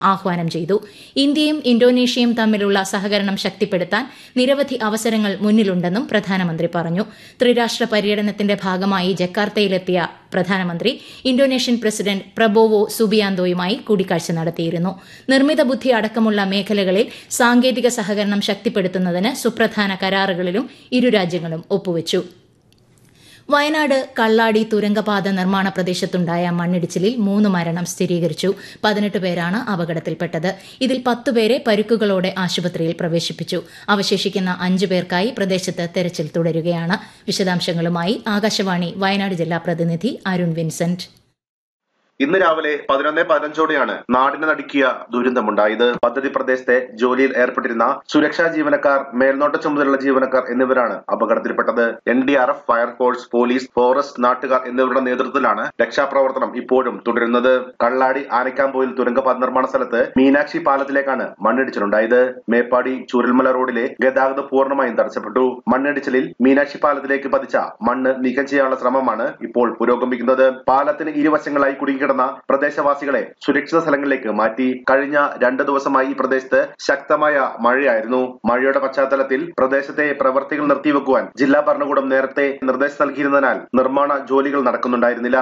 ആഹ്വാനം ചെയ്തു. ഇന്ത്യയും ഇന്തോനേഷ്യയും തമ്മിലുള്ള സഹകരണം ശക്തിപ്പെടുത്താൻ നിരവധി അവസരങ്ങൾ മുന്നിലുണ്ടെന്നും പ്രധാനമന്ത്രി പറഞ്ഞു. ത്രിരാഷ്ട്ര പര്യടനത്തിന്റെ ഭാഗമായി ജക്കാർത്തയിലെത്തിയ പ്രധാനമന്ത്രി ഇന്തോനേഷ്യൻ പ്രസിഡന്റ് പ്രബോവോ സുബിയാന്തോയുമായി കൂടിക്കാഴ്ച നടത്തിയിരുന്നു. നിർമ്മിത ബുദ്ധി അടക്കമുള്ള മേഖലകളിൽ സാങ്കേതിക സഹകരണം ശക്തിപ്പെടുത്തുന്നതിന് സുപ്രധാന കരാറുകളിലും ഇരു രാജ്യങ്ങളും ഒപ്പുവച്ചു. വയനാട് കള്ളാടി തുരങ്കപാത നിർമ്മാണ പ്രദേശത്തുണ്ടായ മണ്ണിടിച്ചിലിൽ 3 മരണം സ്ഥിരീകരിച്ചു. 18 പേരാണ് അപകടത്തിൽപ്പെട്ടത്. ഇതിൽ 10 പേരെ പരുക്കുകളോടെ ആശുപത്രിയിൽ പ്രവേശിപ്പിച്ചു. അവശേഷിക്കുന്ന 5 പേർക്കായി പ്രദേശത്ത് തെരച്ചിൽ തുടരുകയാണ്. വിശദാംശങ്ങളുമായി ആകാശവാണി വയനാട് ജില്ലാ പ്രതിനിധി അരുൺ വിൻസെന്റ്. ഇന്ന് രാവിലെ 11:15 നാടിനെ നടുക്കിയ ദുരന്തമുണ്ടായത്. പദ്ധതി പ്രദേശത്തെ ജോലിയിൽ ഏർപ്പെട്ടിരുന്ന സുരക്ഷാ ജീവനക്കാർ, മേൽനോട്ട ചുമതലയുള്ള ജീവനക്കാർ എന്നിവരാണ് അപകടത്തിൽപ്പെട്ടത്. NDRF, ഫയർഫോഴ്സ്, പോലീസ്, ഫോറസ്റ്റ്, നാട്ടുകാർ എന്നിവരുടെ നേതൃത്വത്തിലാണ് രക്ഷാപ്രവർത്തനം ഇപ്പോഴും തുടരുന്നത്. കള്ളാടി ആനക്കാംപോയിൽ തുരങ്കപാത നിർമ്മാണ സ്ഥലത്ത് മീനാക്ഷി പാലത്തിലേക്കാണ് മണ്ണിടിച്ചിലുണ്ടായത്. മേപ്പാടി ചൂരൽമല റോഡിലെ ഗതാഗതം പൂർണ്ണമായും തടസ്സപ്പെട്ടു. മണ്ണിടിച്ചിലിൽ മീനാക്ഷി പാലത്തിലേക്ക് പതിച്ച മണ്ണ് നീക്കം ചെയ്യാനുള്ള ശ്രമമാണ് ഇപ്പോൾ പുരോഗമിക്കുന്നത്. പാലത്തിന് ഇരുവശങ്ങളായി കുടുങ്ങിക്കിടന്ന പ്രദേശവാസികളെ സുരക്ഷിത സ്ഥലങ്ങളിലേക്ക് മാറ്റി. കഴിഞ്ഞ 2 ദിവസമായി ഈ പ്രദേശത്ത് ശക്തമായ മഴയായിരുന്നു. മഴയുടെ പശ്ചാത്തലത്തിൽ പ്രദേശത്തെ പ്രവർത്തികൾ നിർത്തിവെക്കുവാൻ ജില്ലാ ഭരണകൂടം നേരത്തെ നിർദ്ദേശം നൽകിയിരുന്നതിനാൽ നിർമ്മാണ ജോലികൾ നടക്കുന്നുണ്ടായിരുന്നില്ല.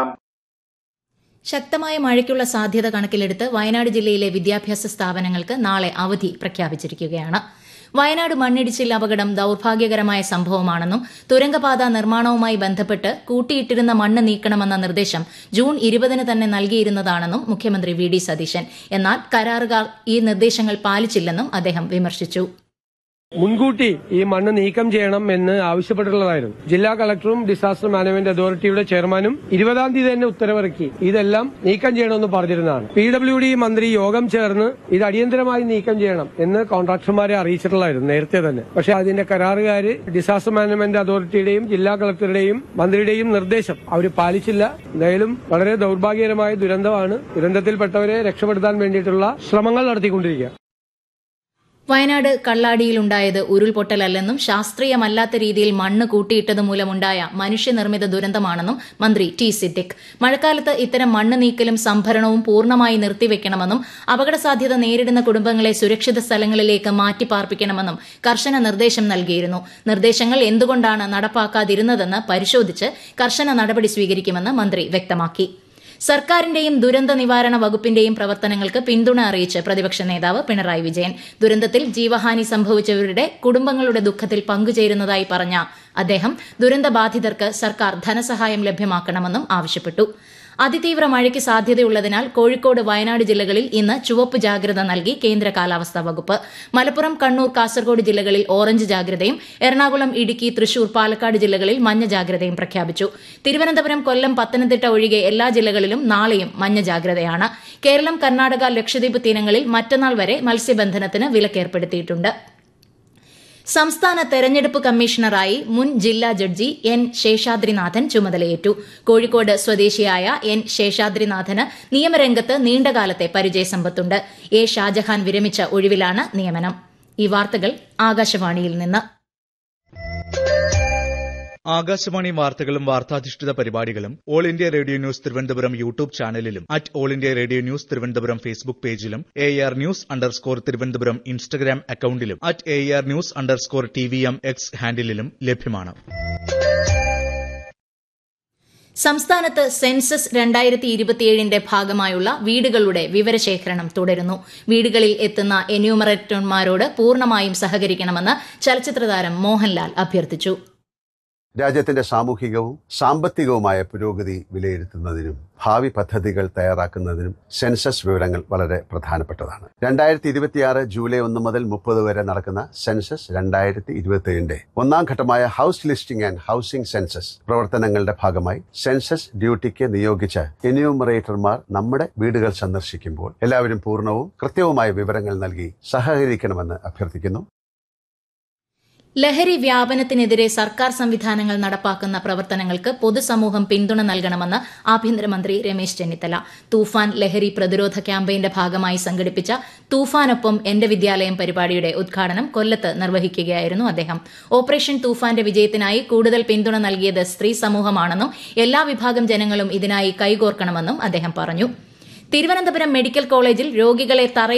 ശക്തമായ മഴയ്ക്കുള്ള സാധ്യത കണക്കിലെടുത്ത് വയനാട് ജില്ലയിലെ വിദ്യാഭ്യാസ സ്ഥാപനങ്ങൾക്ക് നാളെ അവധി പ്രഖ്യാപിച്ചിരിക്കുകയാണ്. വയനാട് മണ്ണിടിച്ചിൽ അപകടം ദൌർഭാഗ്യകരമായ സംഭവമാണെന്നും തുരങ്കപാത നിർമ്മാണവുമായി ബന്ധപ്പെട്ട് കൂട്ടിയിട്ടിരുന്ന മണ്ണ് നീക്കണമെന്ന നിർദ്ദേശം ജൂൺ 20 തന്നെ നൽകിയിരുന്നതാണെന്നും മുഖ്യമന്ത്രി വി ഡി സതീശൻ. എന്നാൽ കരാറുകാർ ഈ നിർദ്ദേശങ്ങൾ പാലിച്ചില്ലെന്നും അദ്ദേഹം വിമർശിച്ചു. മുൻകൂട്ടി ഈ മണ്ണ് നീക്കം ചെയ്യണം എന്ന് ആവശ്യപ്പെട്ടിട്ടുള്ളതായിരുന്നു. ജില്ലാ കളക്ടറും ഡിസാസ്റ്റർ മാനേജ്മെന്റ് അതോറിറ്റിയുടെ ചെയർമാനും 20-ാം തീയതി തന്നെ ഉത്തരവിറക്കി ഇതെല്ലാം നീക്കം ചെയ്യണമെന്ന് പറഞ്ഞിരുന്നതാണ്. PWD മന്ത്രി യോഗം ചേർന്ന് ഇത് അടിയന്തരമായി നീക്കം ചെയ്യണം എന്ന് കോൺട്രാക്ടർമാരെ അറിയിച്ചിട്ടുള്ളതായിരുന്നു നേരത്തെ തന്നെ. പക്ഷെ അതിന്റെ കരാറുകാര് ഡിസാസ്റ്റർ മാനേജ്മെന്റ് അതോറിറ്റിയുടെയും ജില്ലാ കളക്ടറുടെയും മന്ത്രിയുടെയും നിർദ്ദേശം അവർ പാലിച്ചില്ല. എന്തായാലും വളരെ ദൌർഭാഗ്യകരമായ ദുരന്തമാണ്. ദുരന്തത്തിൽപ്പെട്ടവരെ രക്ഷപ്പെടുത്താൻ വേണ്ടിയിട്ടുള്ള ശ്രമങ്ങൾ നടത്തിക്കൊണ്ടിരിക്കുക. വയനാട് കള്ളാടിയിലുണ്ടായത് ഉരുൾപൊട്ടലല്ലെന്നും ശാസ്ത്രീയമല്ലാത്ത രീതിയിൽ മണ്ണ് കൂട്ടിയിട്ടത് മൂലമുണ്ടായ മനുഷ്യനിർമ്മിത ദുരന്തമാണെന്നും മന്ത്രി ടി സിദ്ദിഖ്. മഴക്കാലത്ത് ഇത്തരം മണ്ണ് നീക്കലും സംഭരണവും പൂർണ്ണമായി നിർത്തിവെക്കണമെന്നും അപകടസാധ്യത നേരിടുന്ന കുടുംബങ്ങളെ സുരക്ഷിത സ്ഥലങ്ങളിലേക്ക് മാറ്റിപ്പാർപ്പിക്കണമെന്നും കർശന നിർദ്ദേശം നൽകിയിരുന്നു. നിർദ്ദേശങ്ങൾ എന്തുകൊണ്ടാണ് നടപ്പാക്കാതിരുന്നതെന്ന് പരിശോധിച്ച് കർശന നടപടി സ്വീകരിക്കുമെന്ന് മന്ത്രി വ്യക്തമാക്കി. സർക്കാരിന്റെയും ദുരന്ത നിവാരണ വകുപ്പിന്റെയും പ്രവർത്തനങ്ങൾക്ക് പിന്തുണ അറിയിച്ച് പ്രതിപക്ഷ നേതാവ് പിണറായി വിജയൻ. ദുരന്തത്തിൽ ജീവഹാനി സംഭവിച്ചവരുടെ കുടുംബങ്ങളുടെ ദുഃഖത്തിൽ പങ്കുചേരുന്നതായി പറഞ്ഞ അദ്ദേഹം ദുരന്തബാധിതർക്ക് സർക്കാർ ധനസഹായം ലഭ്യമാക്കണമെന്നും ആവശ്യപ്പെട്ടു. അതിതീവ്ര മഴയ്ക്ക് സാധ്യതയുള്ളതിനാൽ കോഴിക്കോട്, വയനാട് ജില്ലകളിൽ ഇന്ന് ചുവപ്പ് ജാഗ്രത നൽകി കേന്ദ്ര കാലാവസ്ഥാ വകുപ്പ്. മലപ്പുറം, കണ്ണൂർ, കാസർഗോഡ് ജില്ലകളിൽ ഓറഞ്ച് ജാഗ്രതയും എറണാകുളം, ഇടുക്കി, തൃശൂർ, പാലക്കാട് ജില്ലകളിൽ മഞ്ഞ ജാഗ്രതയും പ്രഖ്യാപിച്ചു. തിരുവനന്തപുരം, കൊല്ലം, പത്തനംതിട്ട ഒഴികെ എല്ലാ ജില്ലകളിലും നാളെയും മഞ്ഞ ജാഗ്രതയാണ്. കേരളം, കർണാടക, ലക്ഷദ്വീപ് തീരങ്ങളിൽ മറ്റന്നാൾ വരെ മത്സ്യബന്ധനത്തിന് വിലക്കേർപ്പെടുത്തിയിട്ടുണ്ട്. സംസ്ഥാന തെരഞ്ഞെടുപ്പ് കമ്മീഷണറായി മുൻ ജില്ലാ ജഡ്ജി എൻ ശേഷാദ്രിനാഥൻ ചുമതലയേറ്റു. കോഴിക്കോട് സ്വദേശിയായ എൻ ശേഷാദ്രിനാഥന് നിയമരംഗത്ത് നീണ്ടകാലത്തെ പരിചയസമ്പത്തുണ്ട്. എ ഷാജഹാൻ വിരമിച്ച ഒഴിവിലാണ് നിയമനം. ഈ വാർത്തകൾ ആകാശവാണിയിൽ നിന്ന്. ആകാശവാണി വാർത്തകളും വാർത്താധിഷ്ഠിത പരിപാടികളും all India radio news Thiruvananthapuram YouTube ചാനലിലും all India radio news Thiruvananthapuram Facebook പേജിലും AR News_ തിരുവനന്തപുരം ഇൻസ്റ്റഗ്രാം അക്കൌണ്ടിലും AR News_TVM X ഹാൻഡിലും ലഭ്യമാണ്. സംസ്ഥാനത്ത് സെൻസസ് 2027ന്റെ ഭാഗമായുള്ള വീടുകളുടെ വിവരശേഖരണം തുടരുന്നു. വീടുകളിൽ എത്തുന്ന എന്യൂമറേറ്റർമാരോട് പൂർണ്ണമായും സഹകരിക്കണമെന്ന് ചലച്ചിത്രതാരം മോഹൻലാൽ അഭ്യർത്ഥിച്ചു. രാജ്യത്തിന്റെ സാമൂഹികവും സാമ്പത്തികവുമായ പുരോഗതി വിലയിരുത്തുന്നതിനും ഭാവി പദ്ധതികൾ തയ്യാറാക്കുന്നതിനും സെൻസസ് വിവരങ്ങൾ വളരെ പ്രധാനപ്പെട്ടതാണ്. 2026 ജൂലൈ 1 മുതൽ 30 വരെ നടക്കുന്ന census 2027ന്റെ 1ാം ഘട്ടമായ house listing and housing census പ്രവർത്തനങ്ങളുടെ ഭാഗമായി സെൻസസ് ഡ്യൂട്ടിക്ക് നിയോഗിച്ച എന്യൂമറേറ്റർമാർ നമ്മുടെ വീടുകൾ സന്ദർശിക്കുമ്പോൾ എല്ലാവരും പൂർണ്ണവും കൃത്യവുമായ വിവരങ്ങൾ നൽകി സഹകരിക്കണമെന്ന് അഭ്യർത്ഥിക്കുന്നു. ലഹരി വ്യാപനത്തിനെതിരെ സർക്കാർ സംവിധാനങ്ങൾ നടപ്പാക്കുന്ന പ്രവർത്തനങ്ങൾക്ക് പൊതുസമൂഹം പിന്തുണ നൽകണമെന്ന് ആഭ്യന്തരമന്ത്രി രമേശ് ചെന്നിത്തല. തൂഫാൻ ലഹരി പ്രതിരോധ ക്യാമ്പയിന്റെ ഭാഗമായി സംഘടിപ്പിച്ച തൂഫാനൊപ്പം എന്റെ വിദ്യാലയം പരിപാടിയുടെ ഉദ്ഘാടനം കൊല്ലത്ത് നിർവഹിക്കുകയായിരുന്നു അദ്ദേഹം. ഓപ്പറേഷൻ തൂഫാന്റെ വിജയത്തിനായി കൂടുതൽ പിന്തുണ നൽകിയത് സ്ത്രീ സമൂഹമാണെന്നും എല്ലാ വിഭാഗം ജനങ്ങളും ഇതിനായി കൈകോർക്കണമെന്നും അദ്ദേഹം പറഞ്ഞു. തിരുവനന്തപുരം മെഡിക്കൽ കോളേജിൽ രോഗികളെ